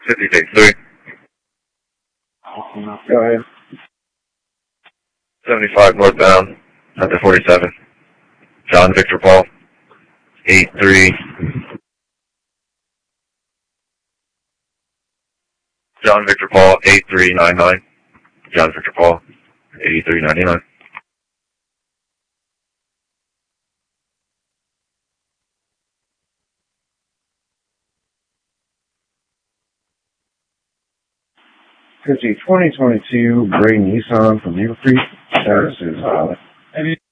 50-3. Go ahead. 75 northbound at the 47. John Victor Paul. 83. John Victor Paul, 8399. John Victor Paul, 8399. Could you 2022 gray Nissan from Eagle Creek? Service is